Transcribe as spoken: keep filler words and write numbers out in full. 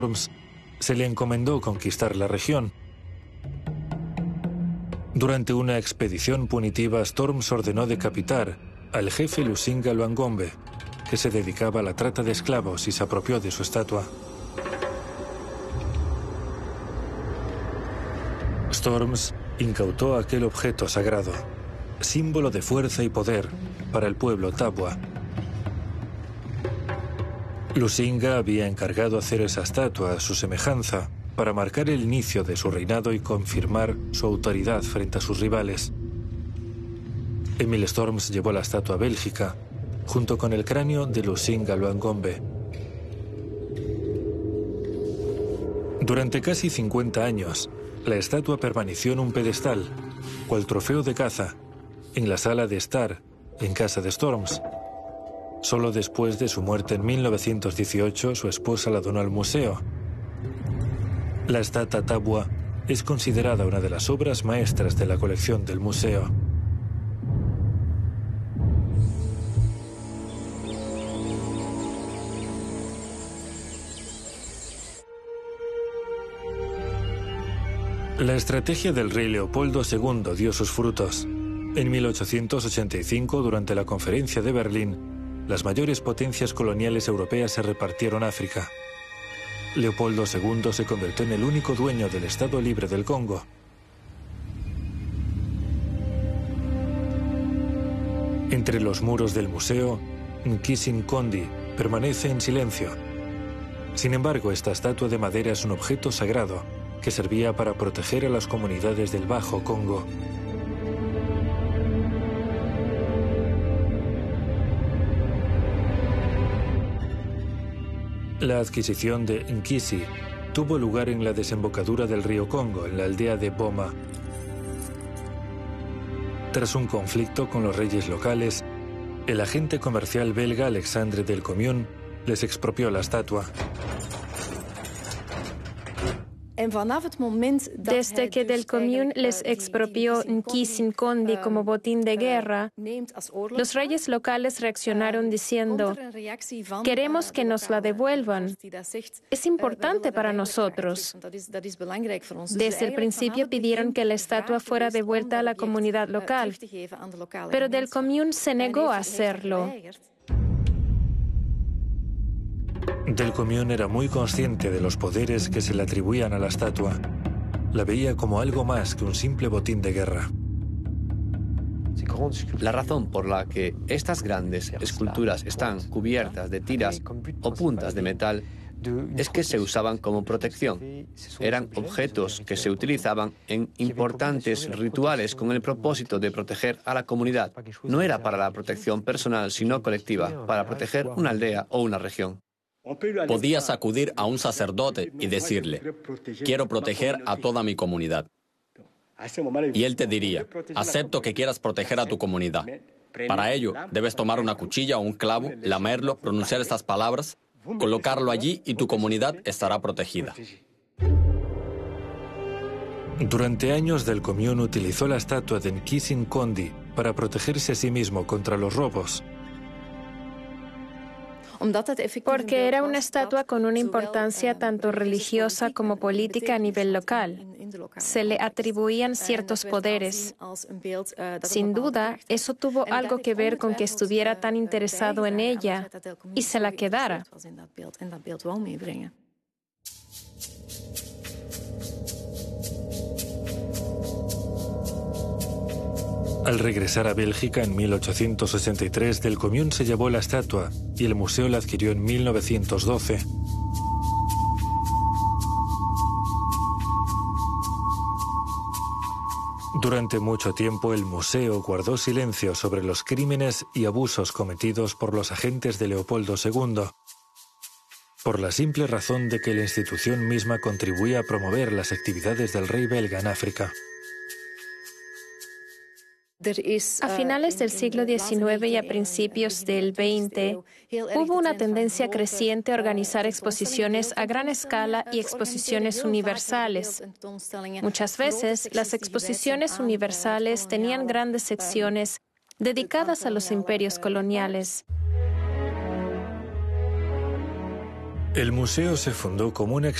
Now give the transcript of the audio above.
Storms se le encomendó conquistar la región. Durante una expedición punitiva, Storms ordenó decapitar al jefe Lusinga Luangombe, que se dedicaba a la trata de esclavos y se apropió de su estatua. Storms incautó aquel objeto sagrado, símbolo de fuerza y poder para el pueblo Tabua. Lusinga había encargado hacer esa estatua a su semejanza para marcar el inicio de su reinado y confirmar su autoridad frente a sus rivales. Emil Storms llevó la estatua a Bélgica, junto con el cráneo de Lusinga Luangombe. Durante casi cincuenta años, la estatua permaneció en un pedestal, cual trofeo de caza, en la sala de estar, en casa de Storms. Solo después de su muerte en mil novecientos dieciocho, su esposa la donó al museo. La estatua Tabua es considerada una de las obras maestras de la colección del museo. La estrategia del rey Leopoldo segundo dio sus frutos. En mil ochocientos ochenta y cinco, durante la Conferencia de Berlín, las mayores potencias coloniales europeas se repartieron África. Leopoldo segundo se convirtió en el único dueño del Estado Libre del Congo. Entre los muros del museo, Nkisi Nkondi permanece en silencio. Sin embargo, esta estatua de madera es un objeto sagrado que servía para proteger a las comunidades del Bajo Congo. La adquisición de Nkisi tuvo lugar en la desembocadura del río Congo, en la aldea de Boma. Tras un conflicto con los reyes locales, el agente comercial belga Alexandre Delcommune les expropió la estatua. Desde que Delcommune les expropió Nkisi Nkondi como botín de guerra, los reyes locales reaccionaron diciendo: queremos que nos la devuelvan. Es importante para nosotros. Desde el principio pidieron que la estatua fuera devuelta a la comunidad local, pero Delcommune se negó a hacerlo. Delcommune era muy consciente de los poderes que se le atribuían a la estatua. La veía como algo más que un simple botín de guerra. La razón por la que estas grandes esculturas están cubiertas de tiras o puntas de metal es que se usaban como protección. Eran objetos que se utilizaban en importantes rituales con el propósito de proteger a la comunidad. No era para la protección personal, sino colectiva, para proteger una aldea o una región. Podías acudir a un sacerdote y decirle: quiero proteger a toda mi comunidad. Y él te diría: acepto que quieras proteger a tu comunidad. Para ello, debes tomar una cuchilla o un clavo, lamerlo, pronunciar estas palabras, colocarlo allí y tu comunidad estará protegida. Durante años, Delcommune utilizó la estatua de Nkisi Nkondi para protegerse a sí mismo contra los robos. Porque era una estatua con una importancia tanto religiosa como política a nivel local. Se le atribuían ciertos poderes. Sin duda, eso tuvo algo que ver con que estuviera tan interesado en ella y se la quedara. Al regresar a Bélgica en mil ochocientos sesenta y tres, Delcommune se llevó la estatua y el museo la adquirió en mil novecientos doce. Durante mucho tiempo, el museo guardó silencio sobre los crímenes y abusos cometidos por los agentes de Leopoldo segundo, por la simple razón de que la institución misma contribuía a promover las actividades del rey belga en África. A finales del siglo diecinueve y a principios del veinte, hubo una tendencia creciente a organizar exposiciones a gran escala y exposiciones universales. Muchas veces, las exposiciones universales tenían grandes secciones dedicadas a los imperios coloniales. El museo se fundó como una